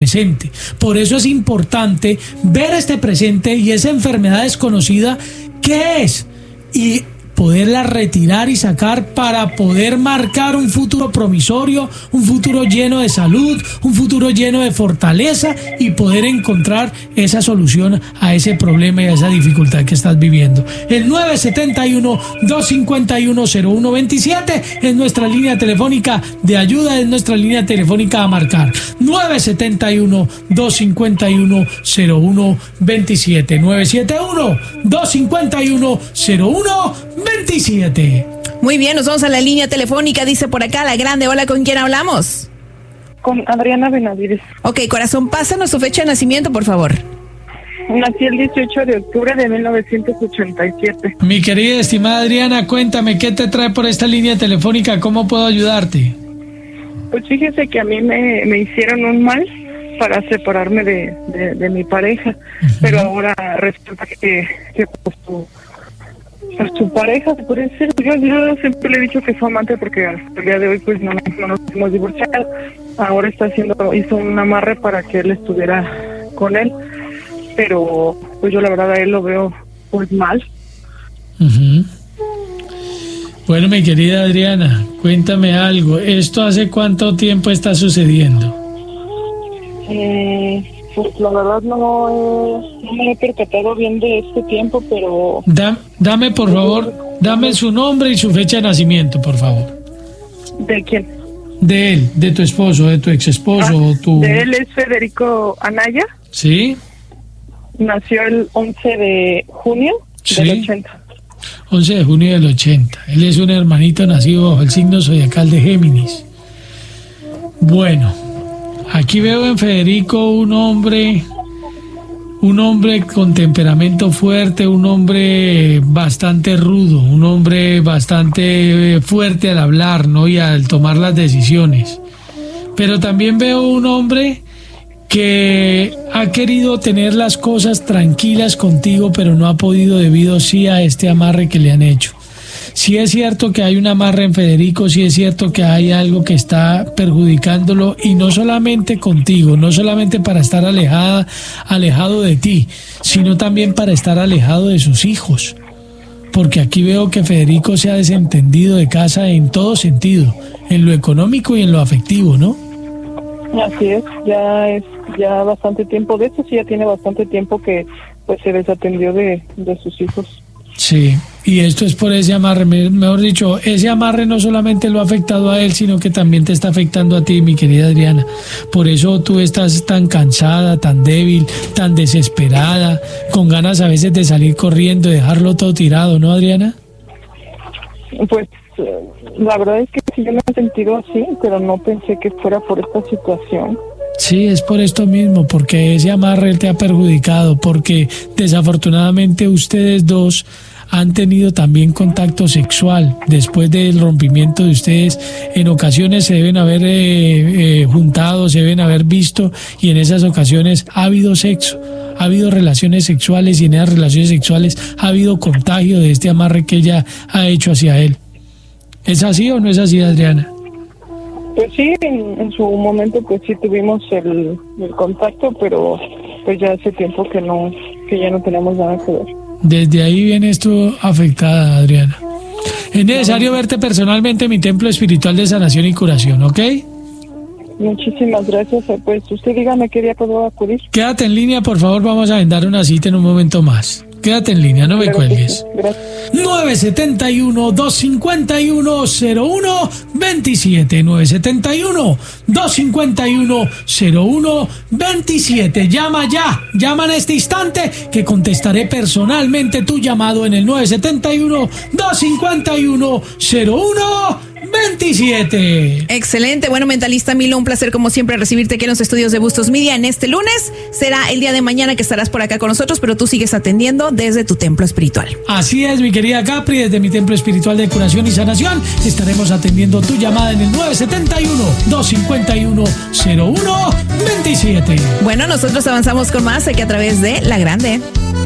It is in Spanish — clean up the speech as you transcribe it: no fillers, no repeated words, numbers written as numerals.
presente. Por eso es importante ver este presente y esa enfermedad desconocida, ¿qué es? Y poderla retirar y sacar para poder marcar un futuro promisorio, un futuro lleno de salud, un futuro lleno de fortaleza y poder encontrar esa solución a ese problema y a esa dificultad que estás viviendo. El 971-251-0127 es nuestra línea telefónica de ayuda, es nuestra línea telefónica a marcar. 971-251-0127. 971-251-0127. Muy bien, nos vamos a la línea telefónica, dice por acá la grande. Hola, ¿con quién hablamos? Con Adriana Benavides. Ok, corazón, pásanos su fecha de nacimiento, por favor. Nací el 18 de octubre de 1987. Mi querida estimada Adriana, cuéntame, ¿qué te trae por esta línea telefónica? ¿Cómo puedo ayudarte? Pues fíjese que a mí me hicieron un mal para separarme de mi pareja, pero ahora resulta que pues su pareja, se puede decir, yo siempre le he dicho que fue amante porque hasta el día de hoy pues no nos hemos divorciado. Ahora hizo un amarre para que él estuviera con él, pero pues yo la verdad a él lo veo pues mal. Bueno, mi querida Adriana, cuéntame algo. ¿Esto hace cuánto tiempo está sucediendo? Pues la verdad no me he percatado bien de este tiempo, pero... Dame, por favor, dame su nombre y su fecha de nacimiento, por favor. ¿De quién? De él, de tu esposo, de tu ex esposo. De él es Federico Anaya. ¿Sí? Nació el 11 de junio del 80. 11 de junio del 80. Él es un hermanito nacido bajo el signo zodiacal de Géminis. Bueno, aquí veo en Federico un hombre con temperamento fuerte, un hombre bastante rudo, un hombre bastante fuerte al hablar, ¿no? Y al tomar las decisiones. Pero también veo un hombre que ha querido tener las cosas tranquilas contigo, pero no ha podido debido sí a este amarre que le han hecho. Sí es cierto que hay un amarre en Federico, sí es cierto que hay algo que está perjudicándolo, y no solamente contigo, no solamente para estar alejado de ti, sino también para estar alejado de sus hijos. Porque aquí veo que Federico se ha desentendido de casa en todo sentido, en lo económico y en lo afectivo, ¿no? Así es ya bastante tiempo, de hecho sí ya tiene bastante tiempo que pues se desatendió de sus hijos. Sí, y esto es por ese amarre, mejor dicho, ese amarre no solamente lo ha afectado a él, sino que también te está afectando a ti, mi querida Adriana. Por eso tú estás tan cansada, tan débil, tan desesperada, con ganas a veces de salir corriendo, dejarlo todo tirado, ¿no, Adriana? Pues la verdad es que sí, yo me he sentido así, pero no pensé que fuera por esta situación. Sí, es por esto mismo, porque ese amarre te ha perjudicado, porque desafortunadamente ustedes dos han tenido también contacto sexual. Después del rompimiento de ustedes, en ocasiones se deben haber juntado, se deben haber visto, y en esas ocasiones ha habido sexo, ha habido relaciones sexuales, y en esas relaciones sexuales ha habido contagio de este amarre que ella ha hecho hacia él. ¿Es así o no es así, Adriana? Pues sí, en su momento pues sí tuvimos el contacto, pero pues ya hace tiempo que ya no tenemos nada que ver. Desde ahí viene esto afectada, Adriana. Es necesario verte personalmente en mi templo espiritual de sanación y curación, ¿ok? Muchísimas gracias. Pues usted dígame qué día puedo acudir. Quédate en línea, por favor, vamos a agendar una cita en un momento más. Quédate en línea, no me cuelgues. 971-251-0127. 971-251-0127. Llama ya, llama en este instante, que contestaré personalmente tu llamado en el 971-251-0127. Excelente, bueno, mentalista Milo, un placer como siempre recibirte aquí en los estudios de Bustos Media en este lunes. Será el día de mañana que estarás por acá con nosotros, pero tú sigues atendiendo desde tu templo espiritual. Así es, mi querida Capri, desde mi templo espiritual de curación y sanación estaremos atendiendo tu llamada en el 971-251-0127. Bueno, nosotros avanzamos con más aquí a través de La Grande.